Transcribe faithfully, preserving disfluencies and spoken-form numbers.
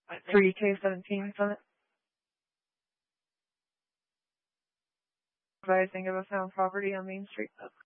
three K seventeen Summit. Advising of a found property on Main Street.